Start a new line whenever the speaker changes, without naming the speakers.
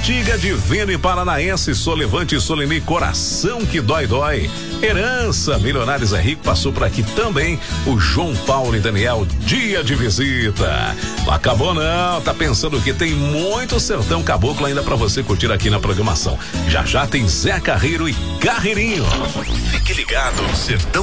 Cantiga Divino e Paranaense, Solevante e Soleni, Coração que Dói Dói. Herança, Milionários é Rico, passou por aqui também o João Paulo e Daniel, Dia de Visita. Não acabou não, tá pensando que tem muito sertão caboclo ainda pra você curtir aqui na programação. Já já tem Zé Carreiro e Carreirinho. Fique ligado, Sertão